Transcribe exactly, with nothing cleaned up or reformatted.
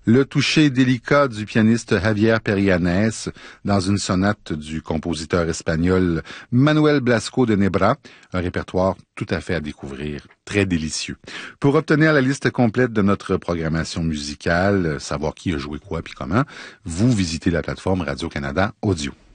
Le toucher délicat du pianiste Javier Perianes dans une sonate du compositeur espagnol Manuel Blasco de Nebra, un répertoire tout à fait à découvrir, très délicieux. Pour obtenir la liste complète de notre programmation musicale, savoir qui a joué quoi puis comment, vous visitez la plateforme Radio-Canada Audio.